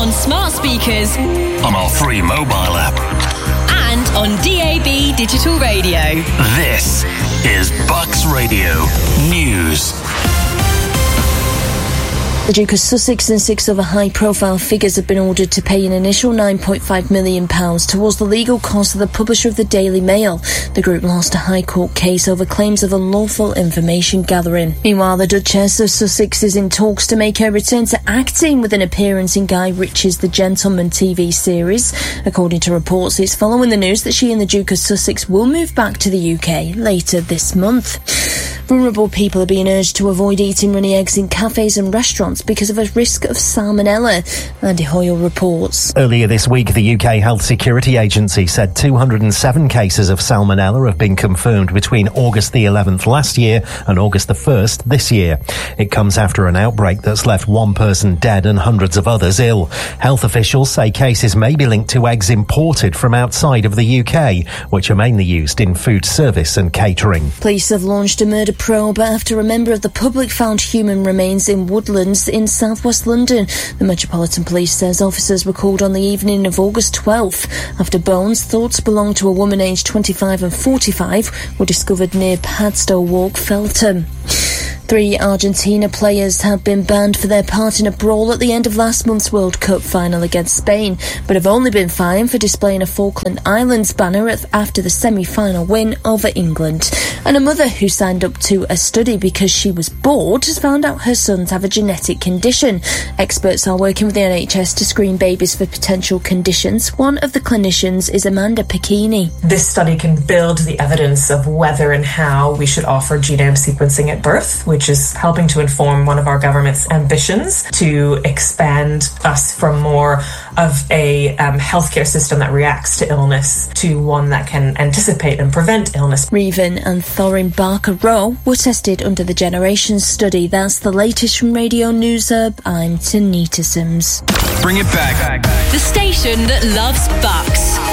on smart speakers, on our free mobile app, and on DAB digital radio. This is Bucks Radio News. The Duke of Sussex and 6 other high-profile figures have been ordered to pay an initial £9.5 million towards the legal costs of the publisher of the Daily Mail. The group lost a High Court case over claims of unlawful information gathering. Meanwhile, the Duchess of Sussex is in talks to make her return to acting with an appearance in Guy Ritchie's The Gentleman TV series. According to reports, it's following the news that she and the Duke of Sussex will move back to the UK later this month. Vulnerable people are being urged to avoid eating runny eggs in cafes and restaurants because of a risk of salmonella, Andy Hoyle reports. Earlier this week, the UK Health Security Agency said 207 cases of salmonella have been confirmed between August the 11th last year and August the 1st this year. It comes after an outbreak that's left one person dead and hundreds of others ill. Health officials say cases may be linked to eggs imported from outside of the UK, which are mainly used in food service and catering. Police have launched a murder probe after a member of the public found human remains in Woodlands in southwest London. The Metropolitan Police says officers were called on the evening of August 12th after bones thought to belong to a woman aged 25 and 45 were discovered near Padstow Walk, Feltham. 3 Argentina players have been banned for their part in a brawl at the end of last month's World Cup final against Spain, but have only been fined for displaying a Falkland Islands banner after the semi-final win over England. And a mother who signed up to a study because she was bored has found out her sons have a genetic condition. Experts are working with the NHS to screen babies for potential conditions. One of the clinicians is Amanda Picchini. This study can build the evidence of whether and how we should offer genome sequencing at birth, which is helping to inform one of our government's ambitions to expand us from more of a healthcare system that reacts to illness to one that can anticipate and prevent illness. Revan and Thorin Barker-Rowe were tested under the Generations study. That's the latest from Radio News Hub. I'm Tanita Sims. Bring it back. The station that loves Bucks.